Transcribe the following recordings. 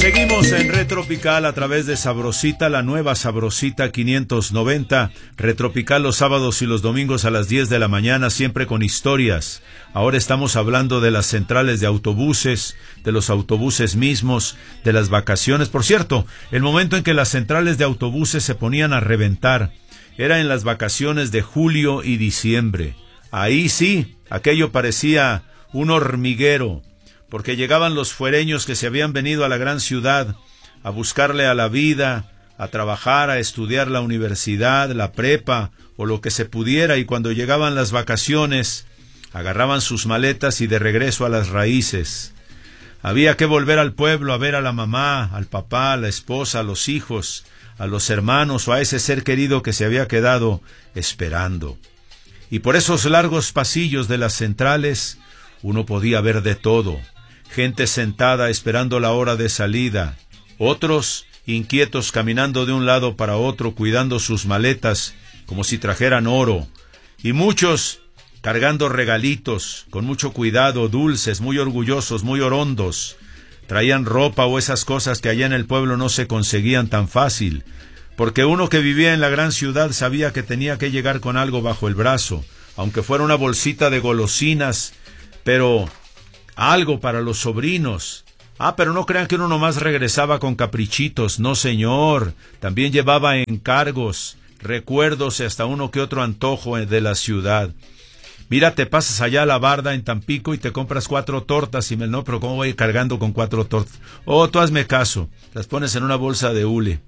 Seguimos en Retropical a través de Sabrosita, la nueva Sabrosita 590. Retropical los sábados y los domingos a las 10 de la mañana, siempre con historias. Ahora estamos hablando de las centrales de autobuses, de los autobuses mismos, de las vacaciones. Por cierto, el momento en que las centrales de autobuses se ponían a reventar era en las vacaciones de julio y diciembre. Ahí sí, aquello parecía un hormiguero, porque llegaban los fuereños que se habían venido a la gran ciudad a buscarle a la vida, a trabajar, a estudiar la universidad, la prepa o lo que se pudiera, y cuando llegaban las vacaciones agarraban sus maletas y de regreso a las raíces. Había que volver al pueblo a ver a la mamá, al papá, a la esposa, a los hijos, a los hermanos o a ese ser querido que se había quedado esperando. Y por esos largos pasillos de las centrales uno podía ver de todo. Gente sentada esperando la hora de salida, otros inquietos caminando de un lado para otro cuidando sus maletas como si trajeran oro, y muchos cargando regalitos con mucho cuidado, dulces, muy orgullosos, muy orondos. Traían ropa o esas cosas que allá en el pueblo no se conseguían tan fácil, porque uno que vivía en la gran ciudad sabía que tenía que llegar con algo bajo el brazo, aunque fuera una bolsita de golosinas, pero algo para los sobrinos. Pero no crean que uno nomás regresaba con caprichitos, no señor, también llevaba encargos, recuerdos y hasta uno que otro antojo de la ciudad. Mira, te pasas allá a la barda en Tampico y te compras 4 tortas, y no, pero ¿cómo voy a ir cargando con 4 tortas? Tú hazme caso, las pones en una bolsa de hule.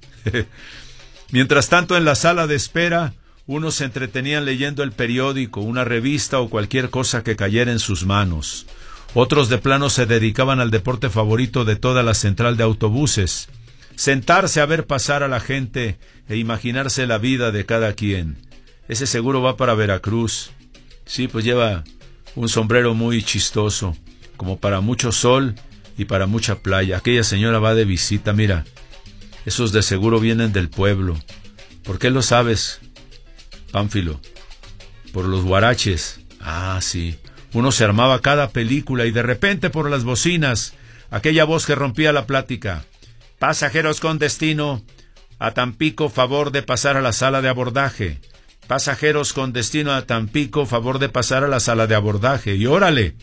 Mientras tanto, en la sala de espera, unos se entretenían leyendo el periódico, una revista o cualquier cosa que cayera en sus manos. Otros de plano se dedicaban al deporte favorito de toda la central de autobuses, sentarse a ver pasar a la gente e imaginarse la vida de cada quien. Ese seguro va para Veracruz. Sí, pues lleva un sombrero muy chistoso, como para mucho sol y para mucha playa. Aquella señora va de visita, mira. Esos de seguro vienen del pueblo. ¿Por qué lo sabes, Pánfilo? Por los guaraches. Sí. Uno se armaba cada película y de repente por las bocinas, aquella voz que rompía la plática. Pasajeros con destino a Tampico, favor de pasar a la sala de abordaje. Pasajeros con destino a Tampico, favor de pasar a la sala de abordaje. Y órale,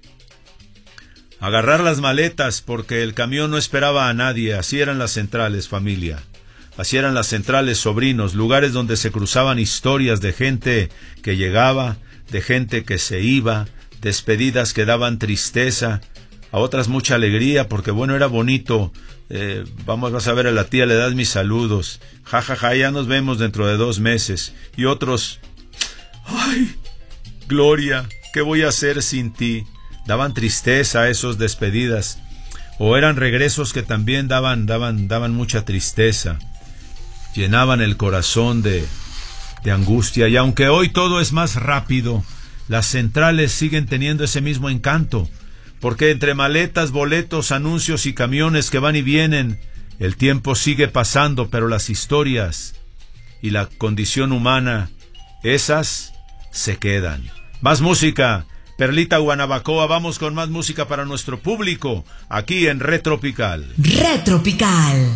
agarrar las maletas porque el camión no esperaba a nadie. Así eran las centrales, familia. Así eran las centrales, sobrinos, lugares donde se cruzaban historias de gente que llegaba, de gente que se iba, despedidas que daban tristeza, a otras mucha alegría, porque bueno, era bonito. Vas a ver a la tía, le das mis saludos. Ya nos vemos dentro de 2 meses. Y otros, ¡ay, Gloria! ¿Qué voy a hacer sin ti? Daban tristeza a esos despedidas. O eran regresos que también daban mucha tristeza. Llenaban el corazón de angustia. Y aunque hoy todo es más rápido, las centrales siguen teniendo ese mismo encanto, porque entre maletas, boletos, anuncios y camiones que van y vienen, el tiempo sigue pasando, pero las historias y la condición humana, esas se quedan. Más música, Perlita Guanabacoa, vamos con más música para nuestro público, aquí en Retropical. Retropical.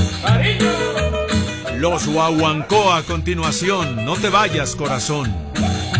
Los Guaguancó a continuación, no te vayas, corazón.